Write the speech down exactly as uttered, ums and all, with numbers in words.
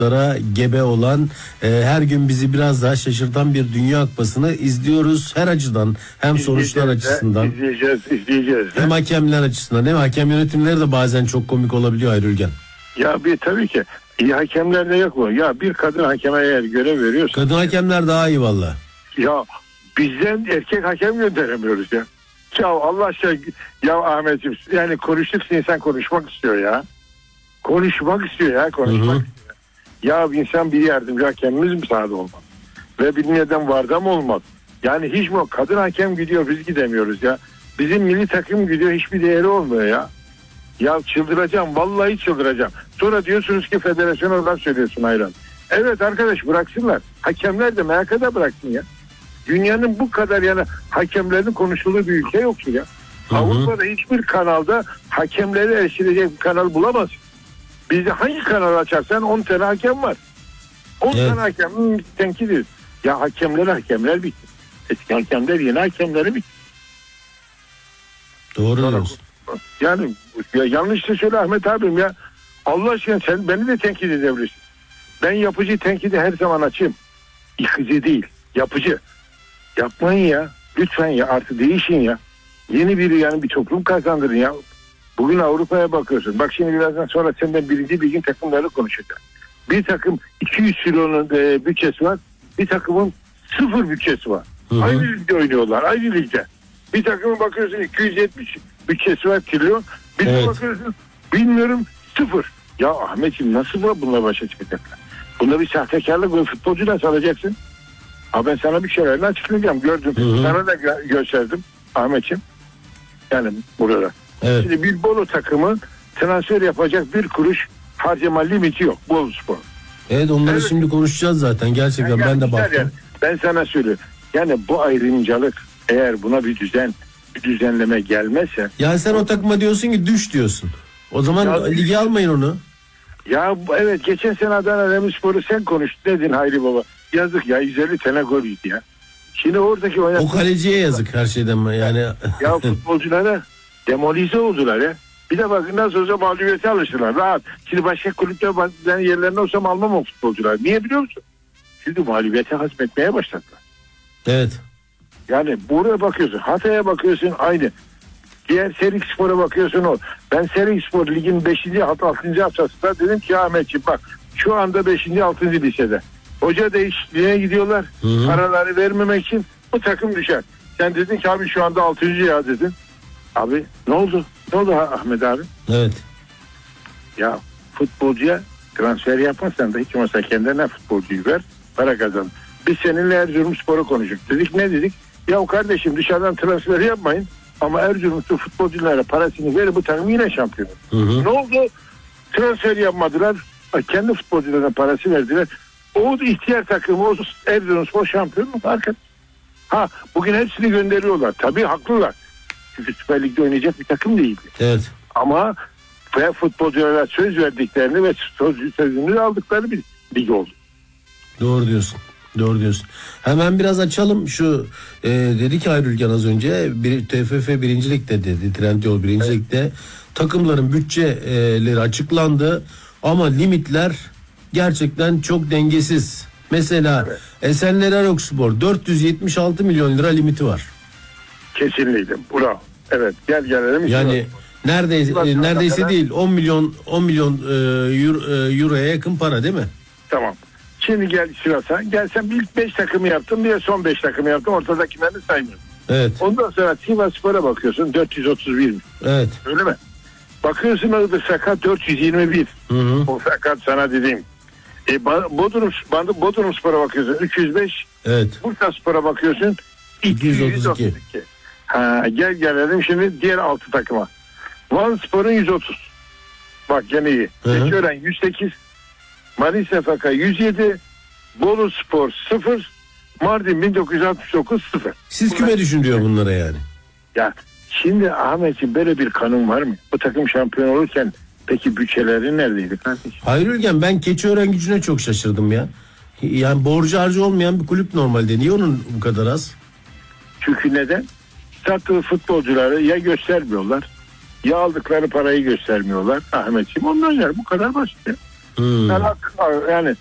gebe olan, e, her gün bizi biraz daha şaşırtan bir Dünya Kupası'nı izliyoruz her açıdan, hem sonuçlar açısından, izleyeceğiz, izleyeceğiz. Hem hakemler açısından, hem hakem yönetimleri de bazen çok komik olabiliyor Hayri Ülgen. Ya bir tabii ki iyi hakemler de yok mu? Ya bir kadın hakeme eğer görev veriyorsa. Kadın hakemler daha iyi valla. Ya bizden erkek hakem gönderemiyoruz ya. Ya Allah aşkına ya Ahmetciğim, yani konuştukça insan konuşmak istiyor ya. Konuşmak istiyor ya konuşmak hı hı. istiyor. Ya insan bir yardımcı hakemimiz mi sahada olmalı? Ve bilmeden varda mı olmalı? Yani hiç mi kadın hakem gidiyor biz gidemiyoruz ya. Bizim milli takım gidiyor hiçbir değeri olmuyor ya. Ya çıldıracağım, vallahi çıldıracağım. Sonra diyorsunuz ki federasyon olarak söylüyorsun hayran. Evet arkadaş, bıraksınlar. Hakemler de M H K'da bıraksın ya. Dünyanın bu kadar yani hakemlerin konuşulduğu bir ülke yoktur ya. Hı hı. Avrupa'da hiçbir kanalda hakemleri erişilecek bir kanal bulamazsın. Bizde hangi kanal açarsan on tane hakem var. on evet. tane hakemin tenkidir. Ya hakemler hakemler bitti. Eski hakemler yeni hakemleri bitti. Doğru diyorsun. Yani ya yanlış da söyle Ahmet abim ya. Allah aşkına sen beni de tenkit edebilirsin. Ben yapıcı tenkidi her zaman açayım. Yıkıcı değil, yapıcı. Yapmayın ya. Lütfen ya, artık değişin ya. Yeni bir yani bir toplum kazandırın ya. Bugün Avrupa'ya bakıyorsun. Bak şimdi birazdan sonra senden birinci bilgin takımları konuşacağız. Bir takım iki yüz kilonun e, bütçesi var. Bir takımın sıfır bütçesi var. Hı hı. Aynı ligde oynuyorlar. Aynı ligde. Bir takımın bakıyorsun iki yüz yetmiş bütçesi var kilo. Bir evet. bakıyorsun bilmiyorum sıfır. Ya Ahmetciğim nasıl bu bununla başa çıkacaklar? Bunda bir sahtekarlık ve futbolcu nasıl alacaksın? Abi ben sana bir şeylerini açıklayacağım. Gördüm. Hı hı. Sana da gö- gösterdim Ahmetciğim. Yani burada. Evet. Şimdi bir Bolu takımı transfer yapacak bir kuruş harcama limiti yok. Bolu Spor. Evet, onları evet. şimdi konuşacağız zaten. Gerçekten yani ben de baktım. Yani, ben sana söylüyorum. Yani bu ayrımcılık, eğer buna bir düzen, bir düzenleme gelmezse. Yani sen o takıma diyorsun ki düş diyorsun. O zaman ya, ligi almayın onu. Ya evet, geçen sene Adana Demirspor'u sen konuştun dedin Hayri Baba. Yazık ya, yüz elli tane gol yedi ya. Şimdi oradaki oynatan... O kaleciye yazık her şeyden mi? Yani... Ya futbolculara demolize oldular ya. Bir de bakın nasıl olsa mağlubiyete alıştılar. Rahat. Şimdi başka kulüpte ben yerlerine olsam almam o futbolcular. Niye biliyor musun? Şimdi mağlubiyete hazmetmeye başladılar. Evet. Yani buraya bakıyorsun. Hatay'a bakıyorsun aynı. Diğer Serik Spor'a bakıyorsun o. Ben Serik Spor ligin beşinci altıncı haftasında dedim ki Ahmetciğim bak şu anda beşinci altıncı lisede. Hoca değişikliğine gidiyorlar. Hı-hı. Paraları vermemek için bu takım düşer. Sen dedin ki abi şu anda altıncı ya dedin. Abi ne oldu? Ne oldu Ahmet abi? Evet. Ya futbolcuya transfer yapmazsan da hiç olmazsa kendine futbolcuyu ver, para kazan. Biz seninle Erzurumspor'u konuştuk. Dedik ne dedik? Ya kardeşim dışarıdan transfer yapmayın ama Erzurumspor futbolculara parasını verir, bu takım yine şampiyon. Hı hı. Ne oldu? Transfer yapmadılar. Kendi futbolcularına parası verdiler. O ihtiyar takımı, o Erzurumspor şampiyon mu? Farkın. Ha bugün hepsini gönderiyorlar. Tabii haklılar. Çünkü Süper Lig'de oynayacak bir takım değil. Evet. Ama futbolculara söz verdiklerini ve söz, sözünü aldıkları bir lig oldu. Doğru diyorsun. Doğru diyorsun. Hemen biraz açalım şu e, dedi ki Hayri Ülgen az önce bir, T F F birincilikte dedi. Trendyol birincilikte evet. Takımların bütçeleri açıklandı ama limitler gerçekten çok dengesiz. Mesela evet. Esenler Erokspor dört yüz yetmiş altı milyon lira limiti var. Kesinlikle. Bravo. Evet. Gel gelelim. Yani neredeyse e, neredeyse kadar... değil on milyon on milyon e, euro, e, euroya yakın para değil mi? Tamam. Şimdi gel Sivas'a. Gel sen ilk beş takımı yaptın, bir de son beş takımı yaptın. Ortadakilerini saymıyorum. Evet. Ondan sonra Sivasspor'a bakıyorsun dört yüz otuz bir. Evet. Öyle mi? Bakıyorsun Iğdır Sakat dört yüz yirmi bir. Hı hı. O Sakat sana dediğim. E, Bodrum, Bodrum Spor'a bakıyorsun üç yüz beş. Evet. Bursa Spor'a bakıyorsun iki yüz otuz iki. Ha, gel gelelim şimdi diğer altı takıma. Van Spor'un yüz otuz. Bak gene iyi. Keçiören yüz sekiz. Manisa F K yüz yedi. Bolu Spor sıfır. Mardin bin dokuz yüz altmış dokuz sıfır. Siz küme düşün diyor bunlara yani. Ya şimdi Ahmetciğim böyle bir kanun var mı? Bu takım şampiyon olurken peki bütçeleri neredeydi kardeşim? Hayır Ülgen, ben Keçiören Gücü'ne çok şaşırdım ya. Yani borcu harcı olmayan bir kulüp normalde. Niye onun bu kadar az? Çünkü neden? Sattığı futbolcuları ya göstermiyorlar ya aldıkları parayı göstermiyorlar Ahmetciğim. Ondan yer bu kadar basit ya. Hmm. Yani, yani